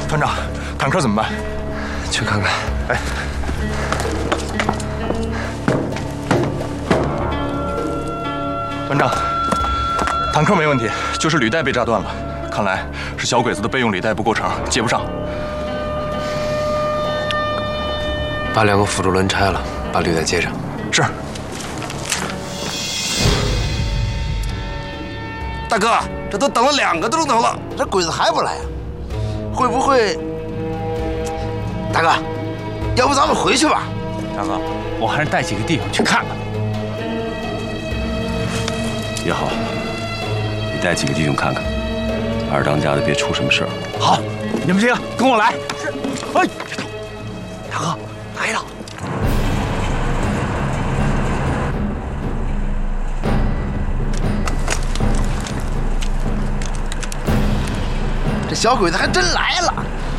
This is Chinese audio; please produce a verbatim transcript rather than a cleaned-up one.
团长，坦克怎么办？ 去看看。 哎，团长，坦克没问题，就是履带被炸断了，看来是小鬼子的备用履带不够长，接不上。 把两个辅助轮拆了，把履带接上。 是。 大哥，这都等了两个钟头了，这鬼子还不来呀？会不会？大哥，要不咱们回去吧？ 大哥，我还是带几个弟兄去看看。 也好，你带几个弟兄看看，二当家的别出什么事儿。 好，你们几个跟我来。是。哎，大哥来了。 这小鬼子还真来了。